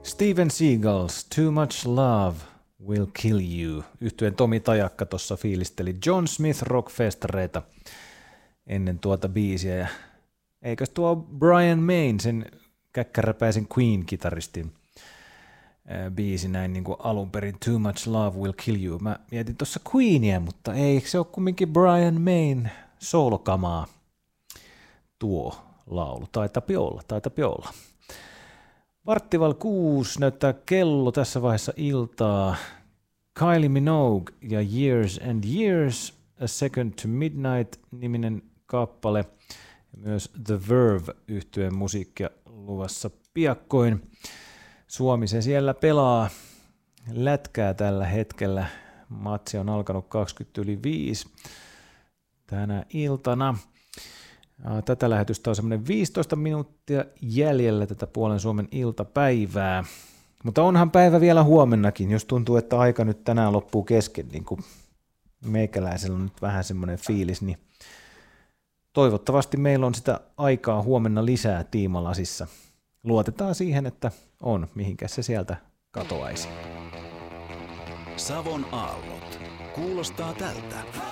Steven Seagals, Too Much Love Will Kill You. Yhtyen Tomi Tajakka tuossa fiilisteli John Smith rockfestareita ennen tuota biisiä. Ja eikös tuo Brian May, sen käkkäräpäisen Queen-kitaristin biisi näin niin kuin alun perin, Too Much Love Will Kill You. Mä mietin tuossa Queenia, mutta ei se ole kumminkin Brian Mayn soolokamaa tuo laulu. Taitapi olla. 5:15 näyttää kello tässä vaiheessa iltaa. Kylie Minogue ja Years and Years, A Second to Midnight-niminen kappale. Ja myös The Verve -yhtyeen musiikkia luvassa piakkoin. Suomi se siellä pelaa lätkää tällä hetkellä. Matsi on alkanut 20:05 tänä iltana. Tätä lähetystä on semmoinen 15 minuuttia jäljellä tätä puolen Suomen iltapäivää. Mutta onhan päivä vielä huomennakin, jos tuntuu, että aika nyt tänään loppuu kesken, niin kuin meikäläisellä on nyt vähän semmoinen fiilis, niin toivottavasti meillä on sitä aikaa huomenna lisää tiimalasissa. Luotetaan siihen, että on, mihinkä se sieltä katoaisi. Savon aallot kuulostaa tältä.